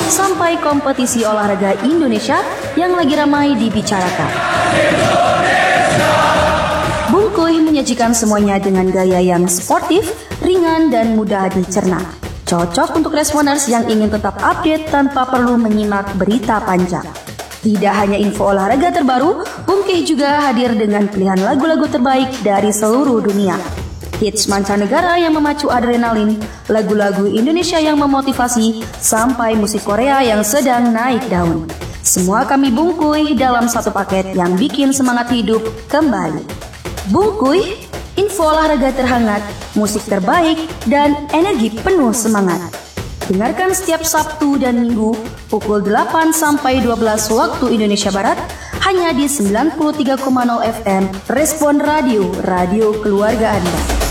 sampai kompetisi olahraga Indonesia yang lagi ramai dibicarakan. Bungkuy menyajikan semuanya dengan gaya yang sportif, ringan, dan mudah dicerna. Cocok untuk responers yang ingin tetap update tanpa perlu menyimak berita panjang. Tidak hanya info olahraga terbaru, Bungkuy juga hadir dengan pilihan lagu-lagu terbaik dari seluruh dunia. Hits mancanegara yang memacu adrenalin, lagu-lagu Indonesia yang memotivasi, sampai musik Korea yang sedang naik daun. Semua kami bungkuy dalam satu paket yang bikin semangat hidup kembali. Bungkuy, info olahraga terhangat, musik terbaik, dan energi penuh semangat. Dengarkan setiap Sabtu dan Minggu pukul 8 sampai 12 waktu Indonesia Barat hanya di 93,0 FM Respon Radio, radio keluarga Anda.